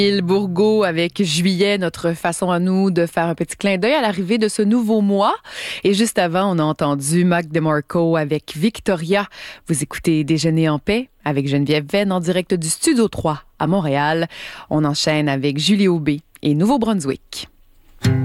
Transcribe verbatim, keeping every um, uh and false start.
Émile Bourgault avec Juillet, notre façon à nous de faire un petit clin d'œil à l'arrivée de ce nouveau mois. Et juste avant, on a entendu Mac DeMarco avec Victoria. Vous écoutez Déjeuner en paix avec Geneviève Venn en direct du Studio trois à Montréal. On enchaîne avec Julie Aubé et Nouveau-Brunswick.